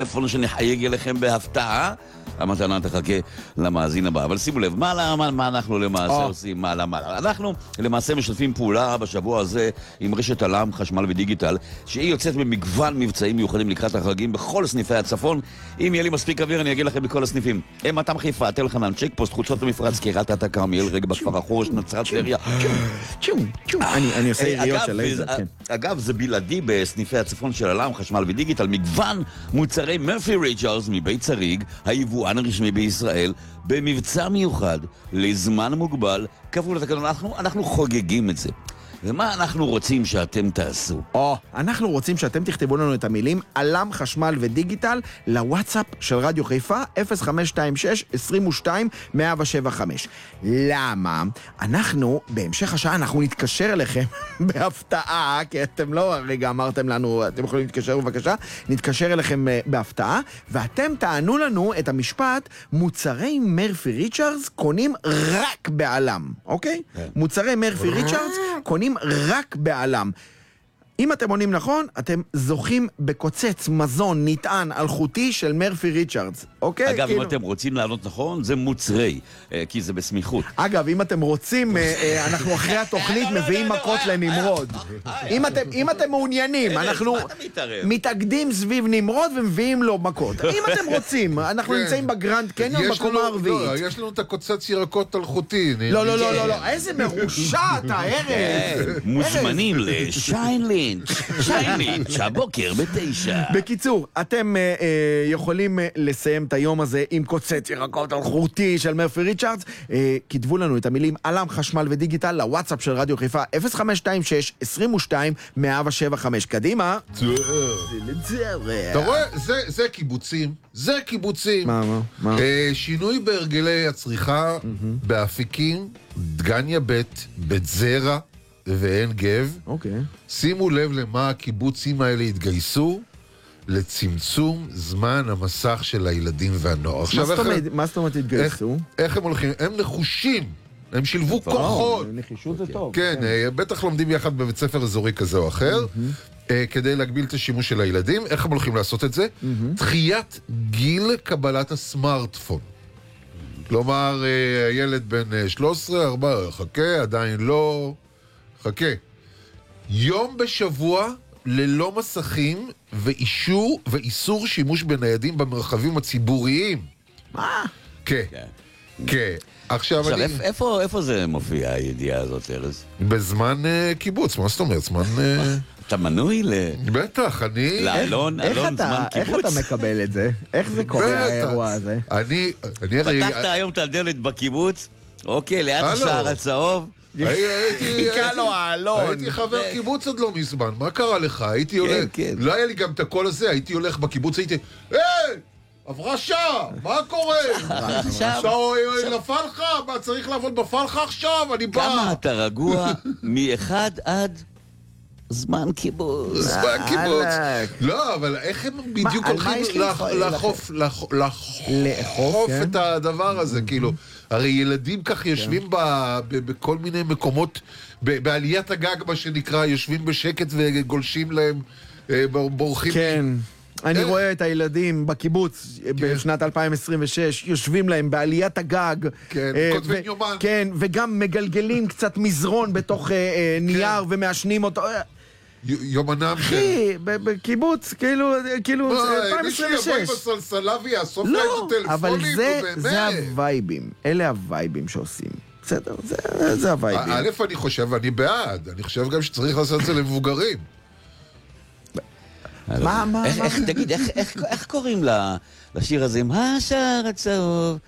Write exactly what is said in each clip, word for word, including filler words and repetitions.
טלפון שנחייג אליכם בהפתעה. המתנה תחכה למאזין הבא. אבל שימו לב, מה, מה, מה אנחנו למעשה oh. עושים? מה, מה, אנחנו למעשה משתפים פעולה בשבוע הזה עם רשת אלם, חשמל ודיגיטל, שהיא יוצאת במגוון מבצעים מיוחדים לקראת החגים בכל סניפי הצפון. אם יהיה לי מספיק אוויר, אני אגיד לכם בכל הסניפים. הם אתם חיפה, תל חנן, צ'ק פוסט, חוצות במפרץ, קירת עתה כרמיאל, רגע בכפר החורש, נצרת טבריה. אני עושה יריות של איזה, כן. אגב, זה בלעדי בסניפי הצפון של אלם, חשמל ודיגיטל, מגוון מוצרי מרפי ריצ'רס מבית צריג, היבואן הרשמי בישראל, במבצע מיוחד, לזמן מוגבל, כפול לתקנון. אנחנו, אנחנו חוגגים את זה. ומה אנחנו רוצים שאתם תעשו? או, אנחנו רוצים שאתם תכתבו לנו את המילים אלם, חשמל ודיגיטל לוואטסאפ של רדיו חיפה אפס חמש שתיים שש עשרים ושתיים מאה שבעים וחמש. למה? אנחנו, בהמשך השעה, אנחנו נתקשר אליכם בהפתעה, כי אתם לא הרגע אמרתם לנו, אתם יכולים להתקשר בבקשה, נתקשר אליכם בהפתעה, ואתם תענו לנו את המשפט, מוצרי מרפי ריצ'רס קונים רק באלם, אוקיי? מוצרי מרפי ריצ'רס קונים רק באלם. אם אתם עונים נכון, אתם זוכים בקוצץ מזון נטען אלחוטי של מרפי ריצ'רדס. אוקיי? אגב, כאילו... אם אתם רוצים לענות נכון, זה מוצרי, כי זה בסמיכות. אגב, אם אתם רוצים, אנחנו אחרי התוכנית מביאים מכות לנמרוד. אם אתם מעוניינים, אנחנו מתאגדים סביב נמרוד ומביאים לו מכות. אם אתם רוצים, אנחנו נמצאים בגרנד קניון בקומה הרביעית. יש לנו את הקוצץ ירקות אלחוטי. לא, לא, לא, לא, איזה מרושע אתה, ארז. מוזמנים לשיינלי. שיינלינץ', הבוקר בתשע. בקיצור, אתם אה, אה, יכולים אה, לסיים את היום הזה עם קוצץ ירקות אלחוטי של מרפי ריצ'רדס. אה, כתבו לנו את המילים אלם, חשמל ודיגיטל לוואטסאפ של רדיו חיפה אפס חמש שתיים שש עשרים ושתיים מאה שבעים וחמש. קדימה. אתה רואה, זה, זה קיבוצים. זה קיבוצים. מה, מה? מה? אה, שינוי בהרגלי הצריכה באפיקים, דגניה ב', בית זרע ואין גב. אוקיי. שימו לב למה הקיבוצים האלה התגייסו לצמצום זמן המסך של הילדים והנוער. מה זאת אומרת התגייסו? איך הם הולכים? הם נחושים. הם שילבו כוחות. נחישות זה טוב. כן, בטח לומדים יחד בבית ספר אזורי כזה או אחר, כדי להגביל את השימוש של הילדים. איך הם הולכים לעשות את זה? דחיית גיל קבלת הסמארטפון. כלומר, הילד בן שלוש עשרה, ארבע עשרה, חכה, עדיין לא... חכה. יום בשבוע ללא מסכים ואישור ואיסור שימוש בניידים במרחבים הציבוריים. מה? כן. כן. עכשיו, עכשיו אני... איפה, איפה, איפה זה מופיע הידיעה הזאת, ארז? בזמן uh, קיבוץ, מה זאת אומרת? זמן... Uh... אתה מנוי ל... בטח, אני... לאלון, אלון זמן קיבוץ. איך אתה מקבל את זה? איך זה קורה האירוע הזה? אני... פתחת היום את הדלת בקיבוץ? אוקיי, ליד השער הצהוב. חיכה לו האלון. הייתי חבר קיבוץ עוד לא מזמן, מה קרה לך? הייתי הולך, לא היה לי גם את הקול הזה, הייתי הולך בקיבוץ, הייתי, היי, עברה שעה, מה קורה? עכשיו נפל לך, מה צריך לעבוד בפלחה עכשיו? אני בא. כמה אתה רגוע מאחד עד זמן קיבוץ. זמן קיבוץ. לא, אבל איך הם בדיוק הולכים לחוף, לחוף את הדבר הזה, כאילו, הרי ילדים כך יושבים בכל מיני מקומות, בעליית הגג מה שנקרא, יושבים בשקט וגולשים להם, בורחים. כן. אני רואה את הילדים בקיבוץ בשנת אלפיים עשרים ושש, יושבים להם בעליית הגג. כן, כותבים יומן. כן, וגם מגלגלים קצת מזרון בתוך נייר ומאשנים אותו. יומנם של... אחי, בקיבוץ, כאילו, כאילו, אלפיים עשרים ושש. מישהו יבוא עם הסלסלה ויאסוף להם את הטלפונים, אבל זה הווייבים, אלה הווייבים שעושים. בסדר, זה הווייבים. א', אני חושב, אני בעד, אני חושב גם שצריך לעשות את זה למבוגרים. מה, מה, מה? תגיד, איך קוראים לשיר הזה עם השער הצהוב?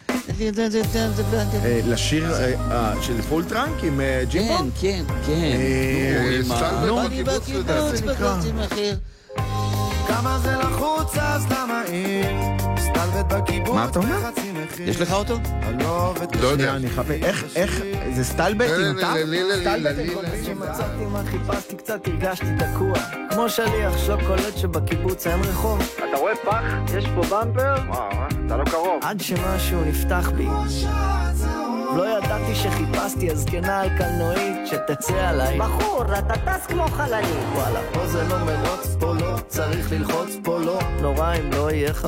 לשיר של פול טראנק עם ג'ימבו? כן, כן, כן. סטלבט בקיבוץ לדעתי. כמה זה לחוץ אז למה אין? סטלבט בקיבוץ. מה אתה אומר? יש לך אותו? לא יודע. אני חפה. איך? זה סטלבט עם טאפ? סטלבט עם שמצאתי מה חיפשתי קצת הרגשתי תקוע כמו שליח שוקולד שבקיבוץ אין רחוב. אתה רואה פח? יש פה במפר? וואו, אתה לא קרוב. עד שמשהו נפתח בי לא ידעתי שחיפשתי הזקנה על קלנועית שתצא עליי בחור, אתה טס כמו חללית וואלה, פה זה לא מרוץ, פה לא צריך ללחוץ, פה לא נורא אם לא יהיה